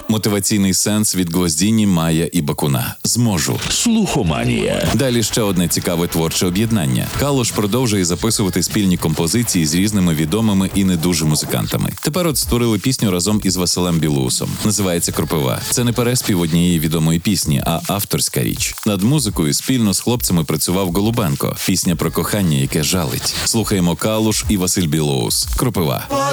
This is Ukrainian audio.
Мотиваційний сенс від Гвоздіні, Мая і Бакуна. Зможу. Слухоманія. Далі ще одне цікаве творче об'єднання. Калуш продовжує записувати спільні композиції з різними відомими і не дуже музикантами. Тепер от створили пісню разом із Василем Білоусом. Називається «Кропива». Це не переспів однієї відомої пісні, а авторська річ. Над музикою спільно з хлопцями працював Голубенко. Пісня про кохання, яке жалить. Слухаємо Калуш і Василь Білоус. «Кропива».